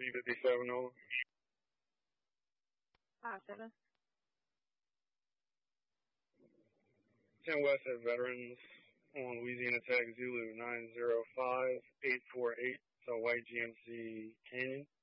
V57 over. 5-7. 10 West at Veterans on Louisiana Tag Zulu 905-848, so White GMC Canyon.